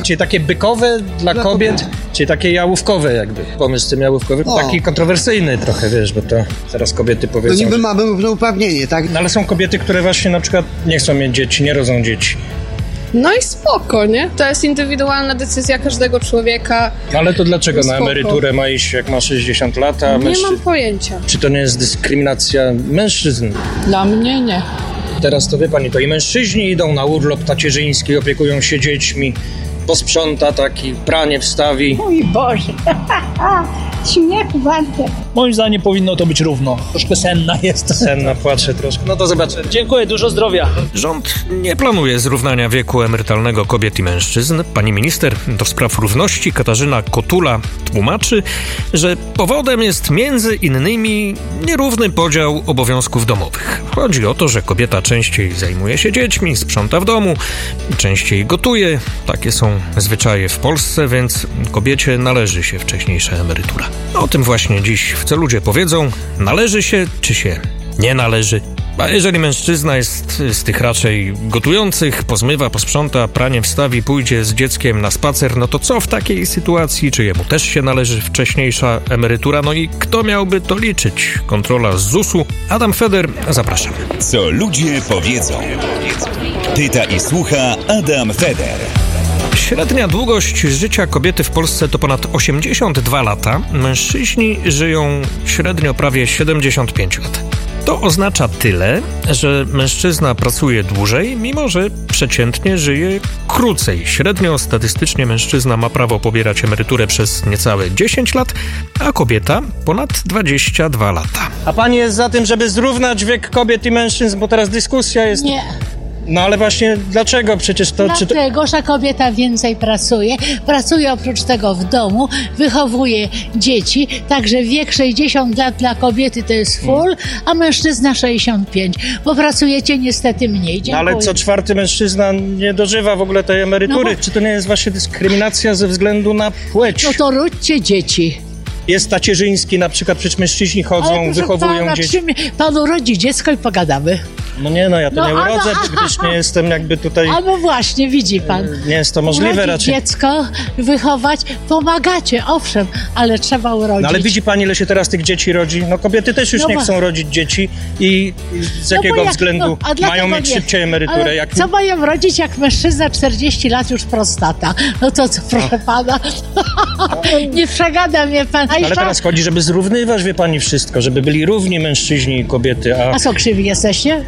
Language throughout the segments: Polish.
Czyli takie bykowe dla kobiet, czyli takie jałówkowe jakby. Pomysł z tym jałówkowym, taki kontrowersyjny trochę, wiesz, bo to zaraz kobiety powiedzą... No niby mamy równouprawnienie, tak? No ale są kobiety, które właśnie na przykład nie chcą mieć dzieci, nie rodzą dzieci. No i spoko, nie? To jest indywidualna decyzja każdego człowieka. Ale to dlaczego na emeryturę ma iść, jak ma 60 lat, a Nie mam pojęcia. Czy to nie jest dyskryminacja mężczyzn? Dla mnie nie. Teraz to wie pani, to i mężczyźni idą na urlop tacierzyński, opiekują się dziećmi, posprząta taki, pranie wstawi. Mój Boże, śmiechu warte. Moim zdaniem powinno to być równo. Troszkę senna jest. Senna, płaczę troszkę. No to zobaczymy. Dziękuję, dużo zdrowia. Rząd nie planuje zrównania wieku emerytalnego kobiet i mężczyzn. Pani minister do spraw równości Katarzyna Kotula tłumaczy, że powodem jest między innymi nierówny podział obowiązków domowych. Chodzi o to, że kobieta częściej zajmuje się dziećmi, sprząta w domu, częściej gotuje. Takie są zwyczaje w Polsce, więc kobiecie należy się wcześniejsza emerytura. O tym właśnie dziś Co ludzie powiedzą, należy się czy się nie należy. A jeżeli mężczyzna jest z tych raczej gotujących, pozmywa, posprząta, pranie wstawi, pójdzie z dzieckiem na spacer, no to co w takiej sytuacji? Czy jemu też się należy wcześniejsza emerytura? No i kto miałby to liczyć? Kontrola z ZUS-u. Adam Feder, zapraszam. Co ludzie powiedzą. Pyta i słucha Adam Feder. Średnia długość życia kobiety w Polsce to ponad 82 lata. Mężczyźni żyją średnio prawie 75 lat. To oznacza tyle, że mężczyzna pracuje dłużej, mimo że przeciętnie żyje krócej. Średnio statystycznie mężczyzna ma prawo pobierać emeryturę przez niecałe 10 lat, a kobieta ponad 22 lata. A pani jest za tym, żeby zrównać wiek kobiet i mężczyzn, bo teraz dyskusja jest... Nie. No ale właśnie dlaczego? Przecież to... Dlatego, że kobieta więcej pracuje oprócz tego w domu, wychowuje dzieci, także wiek 60 lat dla kobiety to jest full, a mężczyzna 65, bo pracujecie niestety mniej. Dziękuję. No ale co czwarty mężczyzna nie dożywa w ogóle tej emerytury. No bo... Czy to nie jest właśnie dyskryminacja ze względu na płeć? No to ródźcie dzieci. Jest tacierzyński, na przykład przecież mężczyźni chodzą, wychowują dzieci. Pan urodzi dziecko i pogadamy. No nie, no ja to nie urodzę, gdyż nie jestem jakby tutaj... A no właśnie, widzi pan. Nie jest to możliwe urodzić raczej. dziecko, wychować, pomagacie, owszem, ale trzeba urodzić. No ale widzi pani, ile się teraz tych dzieci rodzi? No kobiety też już nie chcą rodzić dzieci i z jakiego względu mają mieć szybciej emeryturę? Ale jak... co mają rodzić, jak mężczyzna 40 lat już prostata? No to co, proszę pana? Nie przegada mnie pan. Ale teraz chodzi, żeby zrównywać, wie pani, wszystko, żeby byli równi mężczyźni i kobiety, A co, krzywi jesteście?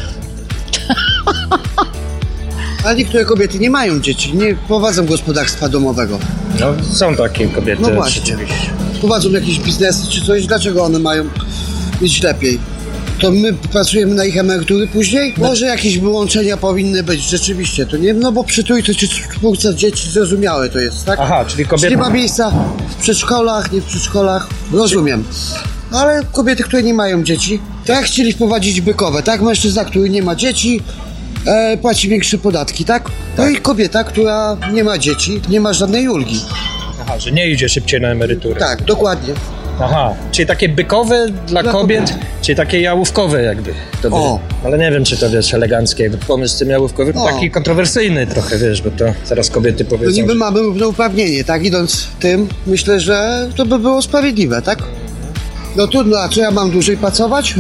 A niektóre kobiety nie mają dzieci, nie prowadzą gospodarstwa domowego. No są takie kobiety. No właśnie. Prowadzą jakieś biznesy czy coś, dlaczego one mają mieć lepiej? To my pracujemy na ich emerytury później? Może jakieś wyłączenia powinny być, rzeczywiście, to nie, no bo przy trójce czy czwórce dzieci zrozumiałe to jest, tak? Aha, czyli kobiety... Czyli nie ma miejsca w przedszkolach, nie w przedszkolach, rozumiem. No ale kobiety, które nie mają dzieci, tak chcieli wprowadzić bykowe, tak? Mężczyzna, który nie ma dzieci, płaci większe podatki, tak? No i kobieta, która nie ma dzieci, nie ma żadnej ulgi. Aha, że nie idzie szybciej na emeryturę. Tak, dokładnie. Aha, czyli takie bykowe dla kobiet, czyli takie jałówkowe jakby. Ale nie wiem, czy to wiesz, eleganckie. Pomysł z tym jałówkowym taki kontrowersyjny trochę, wiesz, bo to zaraz kobiety powiedzą. To niby mamy równouprawnienie, tak? Idąc tym, myślę, że to by było sprawiedliwe, tak? No trudno, a co ja mam dłużej pracować?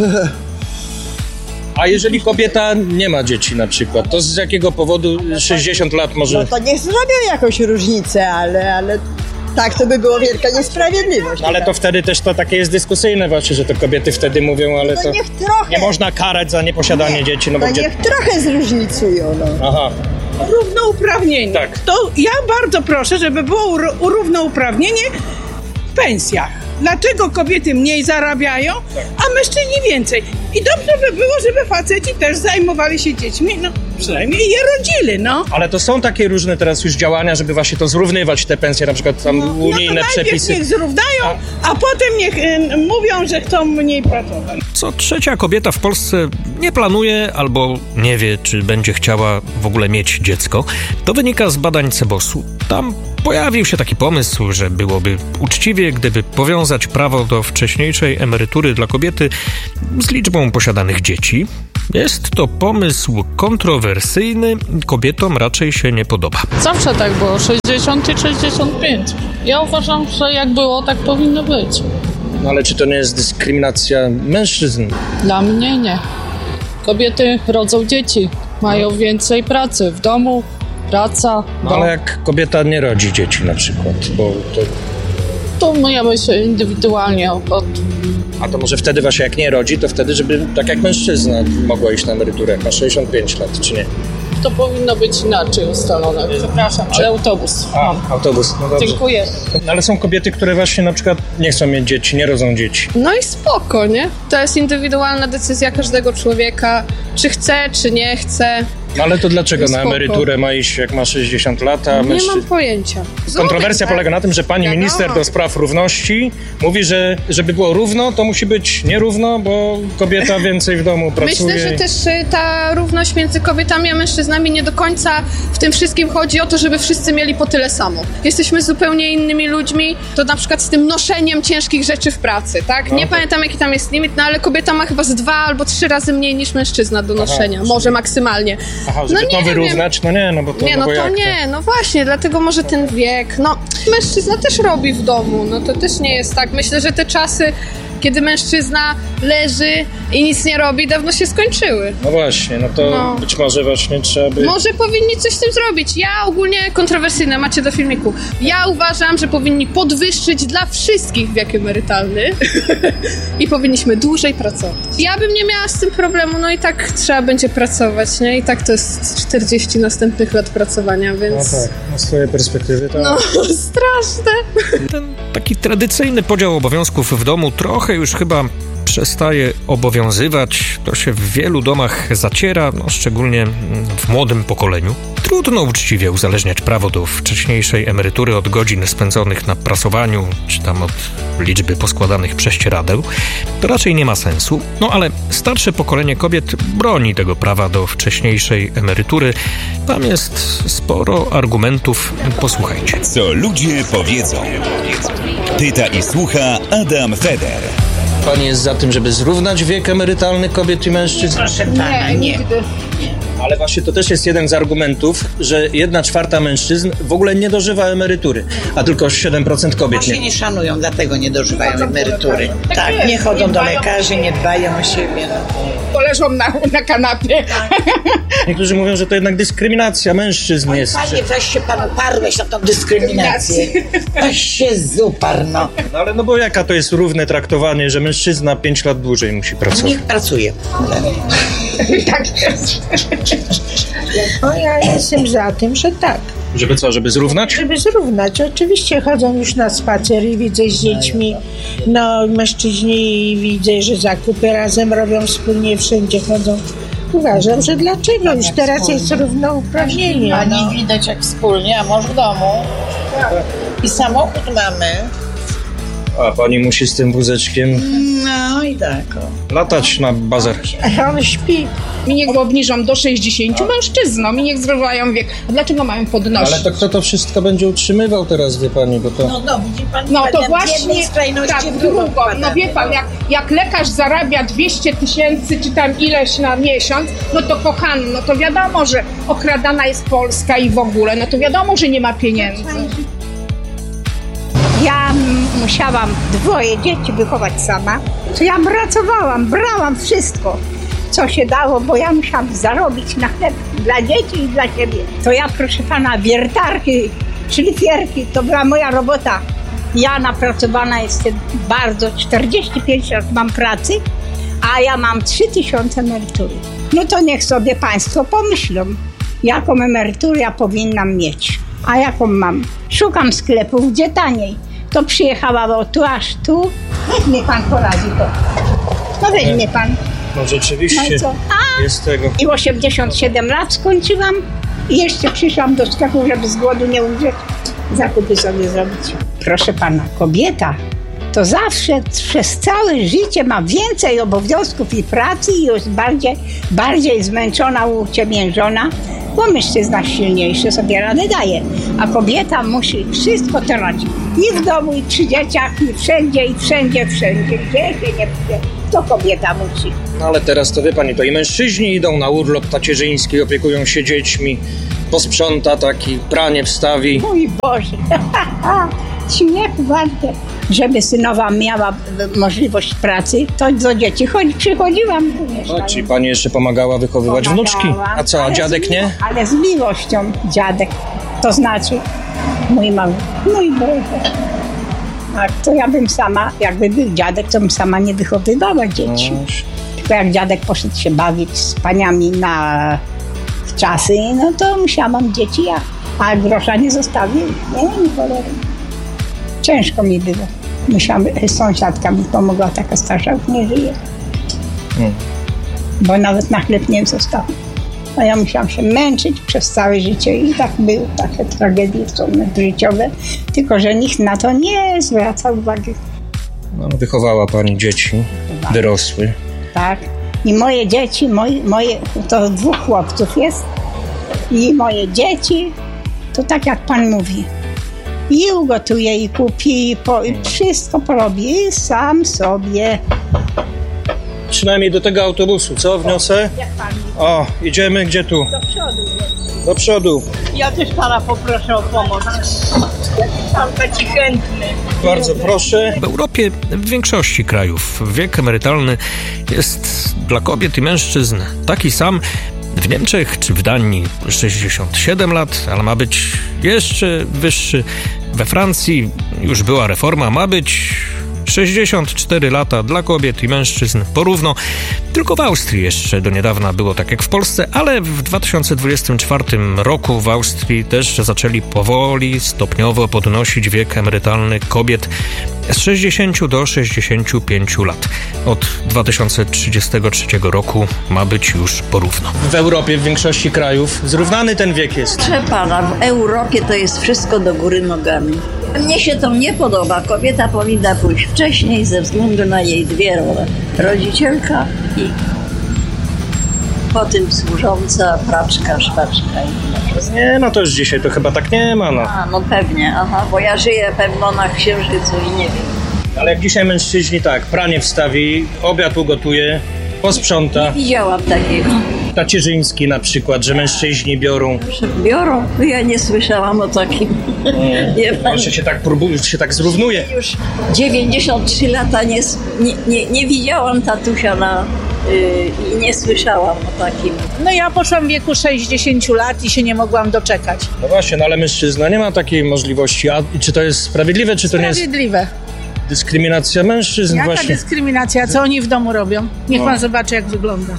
A jeżeli kobieta nie ma dzieci na przykład, to z jakiego powodu 60 lat może... No to niech zrobią jakąś różnicę, ale tak to by było wielka niesprawiedliwość. No, ale to wtedy też to takie jest dyskusyjne właśnie, że to kobiety wtedy mówią, ale to niech trochę... nie można karać za nieposiadanie dzieci. No bo niech trochę zróżnicują, no. Aha. Równouprawnienie. Tak. To ja bardzo proszę, żeby było równouprawnienie w pensjach. Dlaczego kobiety mniej zarabiają, a mężczyźni więcej? I dobrze by było, żeby faceci też zajmowali się dziećmi, no przynajmniej je rodzili, no. Ale to są takie różne teraz już działania, żeby właśnie to zrównywać, te pensje, na przykład tam unijne przepisy. Niech zrównają, a potem niech mówią, że chcą mniej pracować. Co trzecia kobieta w Polsce nie planuje albo nie wie, czy będzie chciała w ogóle mieć dziecko. To wynika z badań CBOS-u. Tam pojawił się taki pomysł, że byłoby uczciwie, gdyby powiązać prawo do wcześniejszej emerytury dla kobiety z liczbą posiadanych dzieci. Jest to pomysł kontrowersyjny, kobietom raczej się nie podoba. Zawsze tak było, 60 i 65. Ja uważam, że jak było, tak powinno być. No ale czy to nie jest dyskryminacja mężczyzn? Dla mnie nie. Kobiety rodzą dzieci, mają więcej pracy w domu, praca. No ale jak kobieta nie rodzi dzieci na przykład, bo to ja myślę indywidualnie. A to może wtedy właśnie jak nie rodzi, to wtedy, żeby tak jak mężczyzna mogła iść na emeryturę, jak ma 65 lat, czy nie? To powinno być inaczej ustalone. Przepraszam, ale autobus. Autobus, no dobrze. Dziękuję. No, ale są kobiety, które właśnie na przykład nie chcą mieć dzieci, nie rodzą dzieci. No i spoko, nie? To jest indywidualna decyzja każdego człowieka, czy chce, czy nie chce. No ale to dlaczego Spoko. na emeryturę ma iść, jak ma 60 lat, a Nie mam pojęcia. Kontrowersja polega na tym, że pani Wiadomo. minister do spraw równości mówi, że żeby było równo, to musi być nierówno, bo kobieta więcej w domu pracuje. Myślę, że też ta równość między kobietami a mężczyznami nie do końca w tym wszystkim chodzi o to, żeby wszyscy mieli po tyle samo. Jesteśmy zupełnie innymi ludźmi, to na przykład z tym noszeniem ciężkich rzeczy w pracy, tak? Nie pamiętam jaki tam jest limit, no ale kobieta ma chyba z 2 albo 3 razy mniej niż mężczyzna do noszenia, może maksymalnie. Aha, żeby to wyrównać? No nie, no bo to... Nie, no to nie, no właśnie, dlatego może ten wiek, no mężczyzna też robi w domu, no to też nie jest tak. Myślę, że te czasy, kiedy mężczyzna leży i nic nie robi, dawno się skończyły. No właśnie, no to być może właśnie trzeba by... Może powinni coś z tym zrobić. Ja ogólnie kontrowersyjne, macie do filmiku. Ja uważam, że powinni podwyższyć dla wszystkich wiek emerytalny i powinniśmy dłużej pracować. Ja bym nie miała z tym problemu, no i tak trzeba będzie pracować, nie? I tak to jest 40 następnych lat pracowania, więc... No tak, z twojej perspektywy to... No, straszne. Ten taki tradycyjny podział obowiązków w domu trochę już chyba przestaje obowiązywać. To się w wielu domach zaciera, szczególnie w młodym pokoleniu. Trudno uczciwie uzależniać prawo do wcześniejszej emerytury od godzin spędzonych na prasowaniu, czy tam od liczby poskładanych prześcieradeł. To raczej nie ma sensu. No ale starsze pokolenie kobiet broni tego prawa do wcześniejszej emerytury. Tam jest sporo argumentów. Posłuchajcie. Co ludzie powiedzą. Pyta i słucha Adam Feder. Pani jest za tym, żeby zrównać wiek emerytalny kobiet i mężczyzn? Proszę pana, nie. Ale właśnie to też jest jeden z argumentów, że 1/4 mężczyzn w ogóle nie dożywa emerytury, a tylko 7% kobiet Bo się nie szanują, dlatego nie dożywają emerytury. Tak, nie chodzą do lekarzy, nie dbają o siebie. Leżą na kanapie. Niektórzy mówią, że to jednak dyskryminacja mężczyzn jest. Panie, weź się pan uparłeś na tą dyskryminację. Weź się zuparł, no. No ale no bo jaka to jest równe traktowanie, że mężczyzna 5 lat dłużej musi pracować? Niech pracuje. Tak jest. No ja jestem za tym, że tak. Żeby co, żeby zrównać? Żeby zrównać. Oczywiście chodzą już na spacer i widzę z dziećmi. No mężczyźni widzę, że zakupy razem robią wspólnie, wszędzie chodzą. Uważam, że dlaczego? Już teraz jest równouprawnienie. Pani widać jak wspólnie, a mąż w domu. I samochód mamy. A pani musi z tym wózeczkiem No i tak. latać na bazar. On śpi. I niech go obniżą do 60 mężczyznom i niech zrównają wiek. A dlaczego mają podnosić? Ale to kto to wszystko będzie utrzymywał teraz, wie pani, bo to... No widzi pan, No to w właśnie, jednej skrajności tak, w drugą drugą. No wie pan, jak lekarz zarabia 200 000 czy tam ileś na miesiąc, no to kochany, no to wiadomo, że okradana jest Polska i w ogóle, no to wiadomo, że nie ma pieniędzy. Ja musiałam 2 dzieci wychować sama, to ja pracowałam, brałam wszystko, co się dało, bo ja musiałam zarobić na chleb dla dzieci i dla siebie. To ja, proszę pana, wiertarki, szlifierki, to była moja robota. Ja napracowana jestem bardzo, 45 lat mam pracy, a ja mam 3000 emerytury. No to niech sobie państwo pomyślą, jaką emeryturę ja powinnam mieć, a jaką mam. Szukam sklepów, gdzie taniej. To przyjechała tu aż tu. Weź mnie pan poradzi to. No weźmie pan. No rzeczywiście No i co? jest tego. I 87 lat skończyłam i jeszcze przyszłam do sklepu, żeby z głodu nie umrzeć. Zakupy sobie zrobić. Proszę pana, kobieta to zawsze przez całe życie ma więcej obowiązków i pracy i jest bardziej zmęczona, uciemiężona, bo mężczyzna silniejszy sobie radę daje, a kobieta musi wszystko to robić. I w domu, i przy dzieciach, i wszędzie, gdzie się nie pójdzie. To kobieta musi. No ale teraz to wie pani, to i mężczyźni idą na urlop tacierzyński, opiekują się dziećmi, posprząta taki, pranie wstawi. Mój Boże, śmiechu warte. Żeby synowa miała możliwość pracy, to do dzieci przychodziłam. No, czyli pani jeszcze pomagała wychowywać wnuczki. A co, a dziadek nie? Ale z miłością dziadek. To znaczy mój mały. Mój Boże. Tak, to ja bym sama, jakby był dziadek, to bym sama nie wychowywała dzieci. Tylko jak dziadek poszedł się bawić z paniami na czasy, no to musiałam dzieci ja. A grosza nie zostawił. Nie cholery. Ciężko mi było. Sąsiadka mi pomogła, taka starsza, już nie żyje. Bo nawet na chleb nie zostawił. A ja musiałam się męczyć przez całe życie i tak były takie tragedie życiowe, tylko że nikt na to nie zwraca uwagi. No, wychowała pani dzieci, wyrosły. Tak. I moje dzieci, to 2 chłopców jest i moje dzieci, to tak jak pan mówi, i ugotuje, i kupi, i wszystko porobi sam sobie. Przynajmniej do tego autobusu, co wniosę? O, idziemy, gdzie tu? Do przodu. Do przodu. Ja też pana poproszę o pomoc. Pan taki chętny. Bardzo proszę. W Europie, w większości krajów, wiek emerytalny jest dla kobiet i mężczyzn taki sam. W Niemczech czy w Danii 67 lat, ale ma być jeszcze wyższy. We Francji już była reforma, ma być 64 lata dla kobiet i mężczyzn porówno. Tylko w Austrii jeszcze do niedawna było tak jak w Polsce, ale w 2024 roku w Austrii też zaczęli powoli, stopniowo podnosić wiek emerytalny kobiet z 60 do 65 lat. Od 2033 roku ma być już porówno. W Europie, w większości krajów zrównany ten wiek jest. Proszę pana, w Europie to jest wszystko do góry nogami. Mnie się to nie podoba. Kobieta powinna pójść wcześniej ze względu na jej 2 role. Rodzicielka i potem służąca, praczka, szwaczka. Nie, no to już dzisiaj to chyba tak nie ma. No. A, no pewnie, bo ja żyję pewno na Księżycu i nie wiem. Ale jak dzisiaj mężczyźni tak, pranie wstawi, obiad ugotuje, posprząta. Nie widziałam takiego. Tacierzyński na przykład, że mężczyźni biorą. Biorą? Ja nie słyszałam o takim. Jeszcze się tak zrównuje. Już 93 lata nie widziałam tatusia i nie słyszałam o takim. No ja poszłam w wieku 60 lat i się nie mogłam doczekać. No właśnie, no ale mężczyzna nie ma takiej możliwości. A czy to jest sprawiedliwe, czy to nie jest... Sprawiedliwe. Dyskryminacja mężczyzn. Jaka właśnie. dyskryminacja? Co oni w domu robią? Niech pan zobaczy, jak wygląda.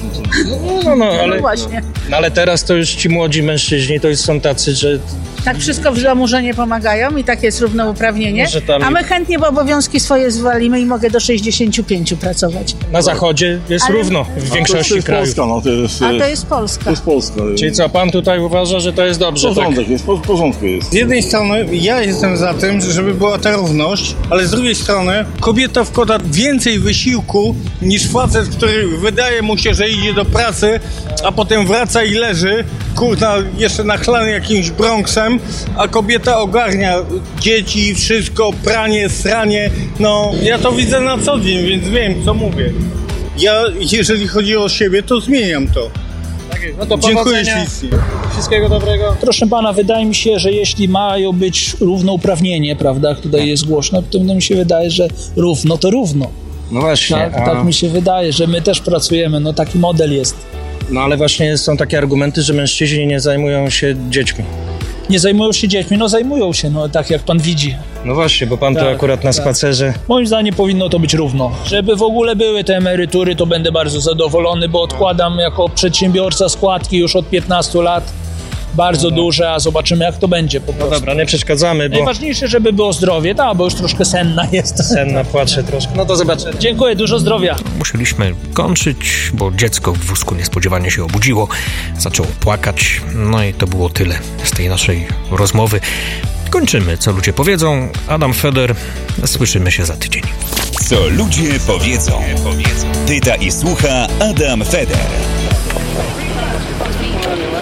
Ale, właśnie. No ale teraz to już ci młodzi mężczyźni to już są tacy, że... Tak wszystko w domu żonie pomagają i tak jest równouprawnienie. A my chętnie, bo obowiązki swoje zwalimy i mogę do 65 pracować. Na zachodzie jest równo w większości krajów. A to jest Polska. To jest Polska. Czyli co, pan tutaj uważa, że to jest dobrze? Porządek tak? jest, w porządku jest. Z jednej strony ja jestem za tym, żeby była ta równość, ale z drugiej strony kobieta wkłada więcej wysiłku niż facet, który wydaje mu się, że idzie do pracy, a potem wraca i leży, kurna, jeszcze nachlany jakimś Bronxem, a kobieta ogarnia dzieci, wszystko, pranie, sranie. No, ja to widzę na co dzień, więc wiem, co mówię. Ja, jeżeli chodzi o siebie, to zmieniam to. Tak jest. No to dziękuję ślicznie. Wszystkiego dobrego. Proszę pana, wydaje mi się, że jeśli mają być równouprawnienie, prawda, jak tutaj jest głośno, to mi się wydaje, że równo to równo. No właśnie. Tak mi się wydaje, że my też pracujemy, no taki model jest. No ale właśnie są takie argumenty, że mężczyźni nie zajmują się dziećmi. Nie zajmują się dziećmi, no zajmują się, no tak jak pan widzi. No właśnie, bo pan tu akurat na spacerze. Moim zdaniem powinno to być równo. Żeby w ogóle były te emerytury, to będę bardzo zadowolony, bo odkładam jako przedsiębiorca składki już od 15 lat. Bardzo duże, a zobaczymy jak to będzie po prostu. No dobra, nie przeszkadzamy, bo... Najważniejsze, żeby było zdrowie, bo już troszkę senna jest. Senna, płaczę troszkę. No to zobaczymy. Dziękuję, dużo zdrowia. Musieliśmy kończyć, bo dziecko w wózku niespodziewanie się obudziło, zaczęło płakać, no i to było tyle z tej naszej rozmowy. Kończymy, co ludzie powiedzą. Adam Feder, słyszymy się za tydzień. Co ludzie powiedzą. Pyta i słucha Adam Feder.